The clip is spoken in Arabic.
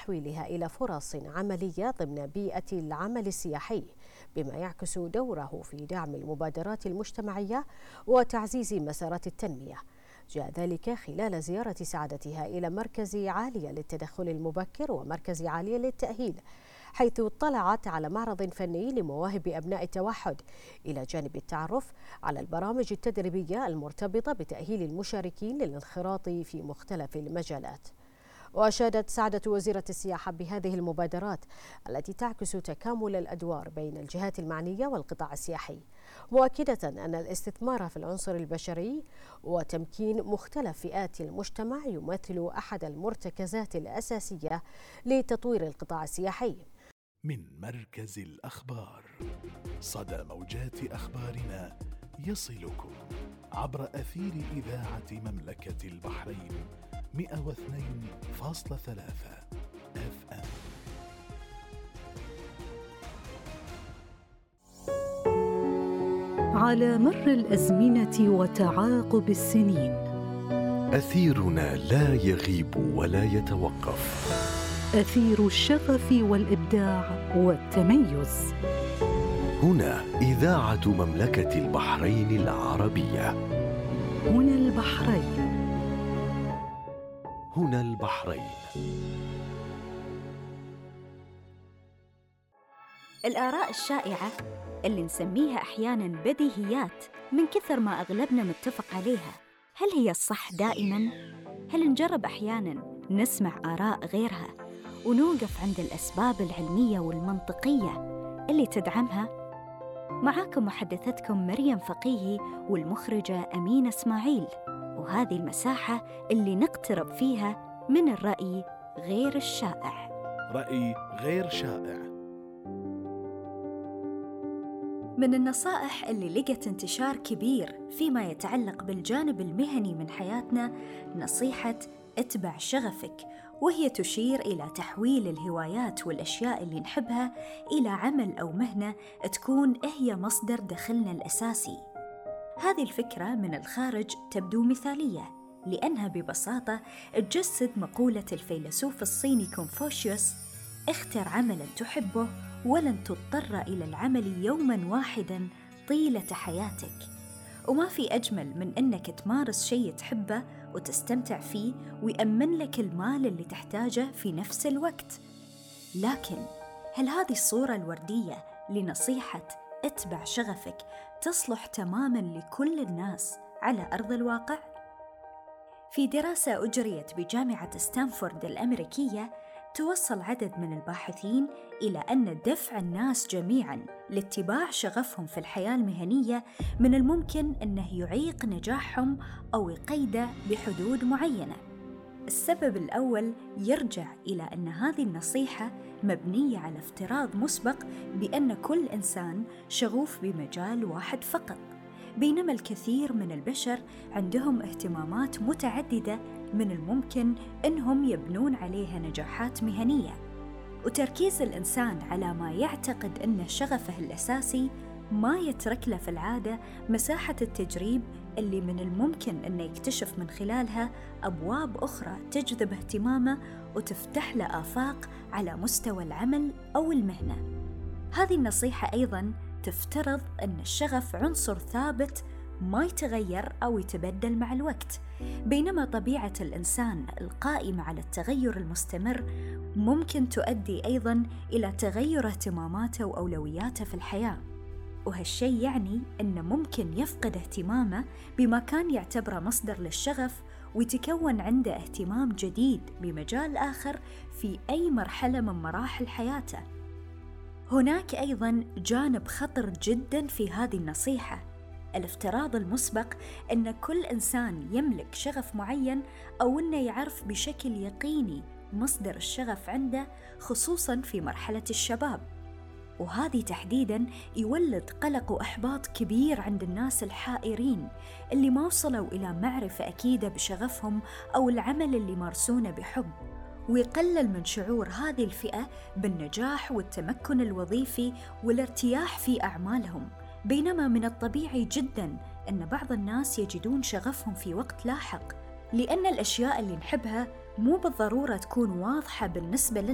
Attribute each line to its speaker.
Speaker 1: وتحويلها إلى فرص عملية ضمن بيئة العمل السياحي، بما يعكس دوره في دعم المبادرات المجتمعية وتعزيز مسارات التنمية. جاء ذلك خلال زيارة سعادتها إلى مركز عالية للتدخل المبكر ومركز عالية للتأهيل، حيث اطلعت على معرض فني لمواهب أبناء التوحد، إلى جانب التعرف على البرامج التدريبية المرتبطة بتأهيل المشاركين للانخراط في مختلف المجالات. وأشادت سعادة وزيرة السياحة بهذه المبادرات التي تعكس تكامل الأدوار بين الجهات المعنية والقطاع السياحي، مؤكدة أن الاستثمار في العنصر البشري وتمكين مختلف فئات المجتمع يمثل أحد المرتكزات الأساسية لتطوير القطاع السياحي.
Speaker 2: من مركز الأخبار، صدى موجات أخبارنا يصلكم عبر أثير إذاعة مملكة البحرين 102.3 FM.
Speaker 3: على مر الأزمنة وتعاقب السنين،
Speaker 4: أثيرنا لا يغيب ولا يتوقف،
Speaker 3: أثير الشغف والإبداع والتميز.
Speaker 4: هنا إذاعة مملكة البحرين العربية.
Speaker 3: هنا البحرين.
Speaker 4: هنا البحرين.
Speaker 5: الآراء الشائعة اللي نسميها أحياناً بديهيات من كثر ما أغلبنا متفق عليها، هل هي الصح دائماً؟ هل نجرب أحياناً نسمع آراء غيرها ونوقف عند الأسباب العلمية والمنطقية اللي تدعمها؟ معاكم محدثتكم مريم فقيهي والمخرجة أمينة إسماعيل، وهذه المساحة اللي نقترب فيها من الرأي غير الشائع.
Speaker 2: رأي غير شائع.
Speaker 5: من النصائح اللي لقت انتشار كبير فيما يتعلق بالجانب المهني من حياتنا نصيحة اتبع شغفك، وهي تشير إلى تحويل الهوايات والأشياء اللي نحبها إلى عمل أو مهنة تكون هي مصدر دخلنا الأساسي. هذه الفكرة من الخارج تبدو مثالية، لأنها ببساطة تجسد مقولة الفيلسوف الصيني كونفوشيوس: اختر عملاً تحبه ولن تضطر إلى العمل يوماً واحداً طيلة حياتك. وما في أجمل من أنك تمارس شيء تحبه وتستمتع فيه ويأمن لك المال اللي تحتاجه في نفس الوقت. لكن هل هذه الصورة الوردية لنصيحة اتبع شغفك تصلح تماماً لكل الناس على أرض الواقع؟ في دراسة أجريت بجامعة ستانفورد الأمريكية، توصل عدد من الباحثين إلى أن دفع الناس جميعاً لاتباع شغفهم في الحياة المهنية من الممكن أنه يعيق نجاحهم أو يقيده بحدود معينة. السبب الأول يرجع إلى أن هذه النصيحة مبنية على افتراض مسبق بأن كل إنسان شغوف بمجال واحد فقط، بينما الكثير من البشر عندهم اهتمامات متعددة من الممكن أنهم يبنون عليها نجاحات مهنية. وتركيز الإنسان على ما يعتقد أنه شغفه الأساسي ما يترك له في العادة مساحة التجريب اللي من الممكن أنه يكتشف من خلالها أبواب أخرى تجذب اهتمامه وتفتح له آفاق على مستوى العمل أو المهنة. هذه النصيحة أيضاً تفترض أن الشغف عنصر ثابت ما يتغير أو يتبدل مع الوقت، بينما طبيعة الإنسان القائمة على التغير المستمر ممكن تؤدي أيضاً إلى تغير اهتماماته وأولوياته في الحياة. وهالشيء يعني أنه ممكن يفقد اهتمامه بما كان يعتبره مصدر للشغف ويتكون عنده اهتمام جديد بمجال آخر في أي مرحلة من مراحل حياته. هناك أيضاً جانب خطر جداً في هذه النصيحة، الافتراض المسبق أن كل إنسان يملك شغف معين أو أنه يعرف بشكل يقيني مصدر الشغف عنده، خصوصاً في مرحلة الشباب. وهذه تحديداً يولد قلق وإحباط كبير عند الناس الحائرين اللي ما وصلوا إلى معرفة أكيدة بشغفهم أو العمل اللي مارسونه بحب، ويقلل من شعور هذه الفئة بالنجاح والتمكن الوظيفي والارتياح في أعمالهم. بينما من الطبيعي جداً أن بعض الناس يجدون شغفهم في وقت لاحق، لأن الأشياء اللي نحبها مو بالضرورة تكون واضحة بالنسبة لنا